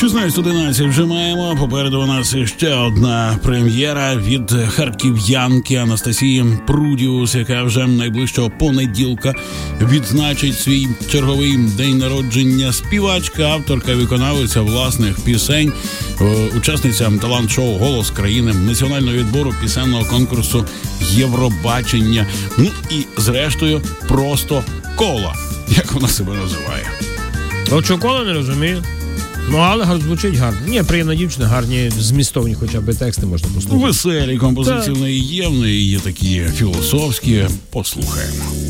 16:11 вже маємо. Попереду у нас ще одна прем'єра від харків'янки Анастасії Прудіус, яка вже найближчого понеділка відзначить свій черговий день народження. Співачка, авторка, виконавиця власних пісень, учасниця талант-шоу «Голос країни», національного відбору пісенного конкурсу Євробачення. Ну і, зрештою, просто кола, як вона себе називає. От що кола, не розумію. Ну, але звучить гарно. Ні, приємна дівчина, гарні, змістовні хоча б тексти можна послухати. Веселі композиції в неї є, в неї є такі філософські. Послухаємо.